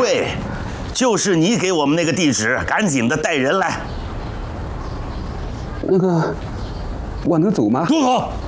对，就是你给我们那个地址，赶紧的带人来。 那个，我能走吗？ 住口！